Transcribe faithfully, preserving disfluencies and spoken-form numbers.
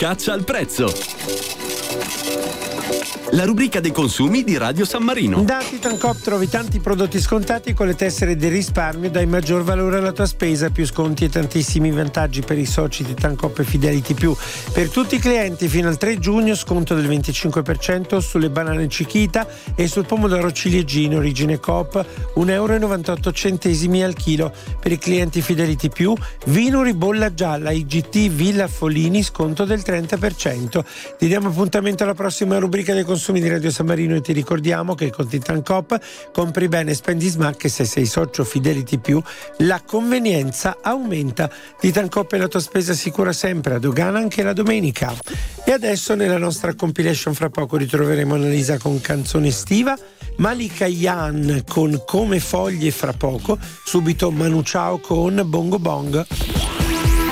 caccia al prezzo. La rubrica dei consumi di Radio San Marino. Da Titancoop trovi tanti prodotti scontati con le tessere del risparmio, dai maggior valore alla tua spesa, più sconti e tantissimi vantaggi per i soci Titancoop e Fidelity Più. Per tutti i clienti fino al tre giugno sconto del venticinque per cento sulle banane Chiquita e sul pomodoro ciliegino origine Coop, un euro e novantotto centesimi al chilo. Per i clienti Fidelity Più, vino ribolla gialla I G T Villa Follini, sconto del trenta per cento. Ti diamo appuntamento alla prossima rubrica dei consumi di Radio San Marino e ti ricordiamo che con Titancoop compri bene, spendi smack e se sei socio Fidelity Più la convenienza aumenta. Titancoop è la tua spesa sicura sempre, a dogana anche la domenica. E adesso nella nostra compilation fra poco ritroveremo Annalisa con Canzone estiva, Malika Yan con Come foglie fra poco, subito Manu Chao con Bongo Bong.